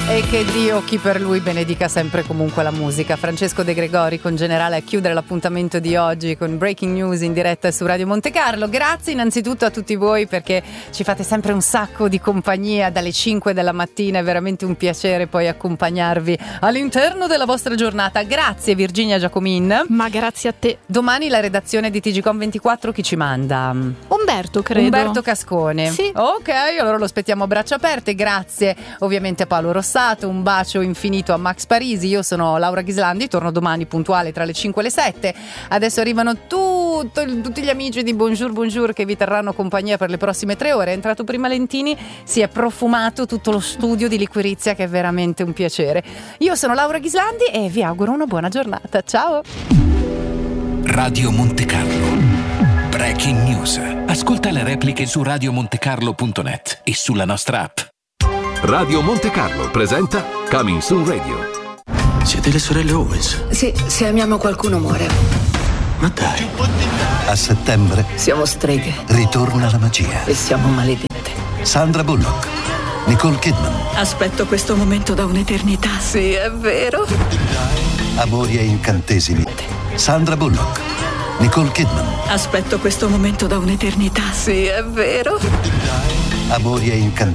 E che Dio, chi per lui, benedica sempre comunque la musica. Francesco De Gregori con Generale a chiudere l'appuntamento di oggi con Breaking News in diretta su Radio Monte Carlo. Grazie innanzitutto a tutti voi perché ci fate sempre un sacco di compagnia dalle 5 della mattina, è veramente un piacere poi accompagnarvi all'interno della vostra giornata. Grazie Virginia Giacomin. Ma grazie a te. Domani la redazione di TGcom 24 chi ci manda? Umberto, credo. Umberto Cascone. Sì. Ok, allora lo aspettiamo a braccia aperte. Grazie ovviamente a Paolo Rossato, un bacio infinito a Max Parisi. Io sono Laura Ghislandi, torno domani puntuale tra le 5 e le 7. Adesso arrivano tutti gli amici di Bonjour che vi terranno compagnia per le prossime 3 ore. È entrato prima Lentini, si è profumato tutto lo studio di Liquirizia, che è veramente un piacere. Io sono Laura Ghislandi e vi auguro una buona giornata. Ciao. Radio Monte Carlo. Breaking News. Ascolta le repliche su radiomontecarlo.net e sulla nostra app. Radio Monte Carlo presenta Coming Soon Radio. Siete le sorelle Owens? Sì, se amiamo qualcuno muore. Ma dai. A settembre Siamo streghe ritorna la magia. e siamo maledette. Sandra Bullock, Nicole Kidman, Aspetto questo momento da un'eternità. Sì, è vero. amori e incantesimi. Sandra Bullock, Nicole Kidman, Aspetto questo momento da un'eternità. Sì, è vero. amori e incantesimi.